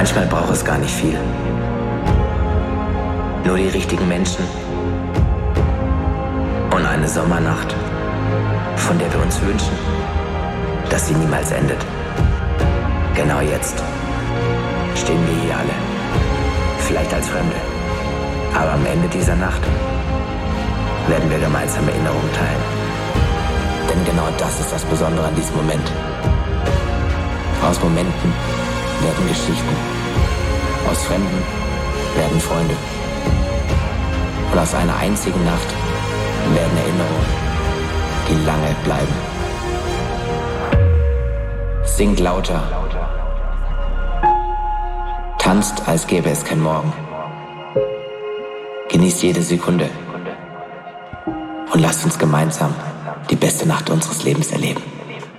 Manchmal braucht es gar nicht viel. Nur die richtigen Menschen und eine Sommernacht, von der wir uns wünschen, dass sie niemals endet. Genau jetzt stehen wir hier alle, vielleicht als Fremde, aber am Ende dieser Nacht werden wir gemeinsam Erinnerungen teilen. Denn genau das ist das Besondere an diesem Moment. Aus Momenten werden Geschichten, aus Fremden werden Freunde. Und aus einer einzigen Nacht werden Erinnerungen, die lange bleiben. Singt lauter, tanzt, als gäbe es kein Morgen. Genießt jede Sekunde und lasst uns gemeinsam die beste Nacht unseres Lebens erleben.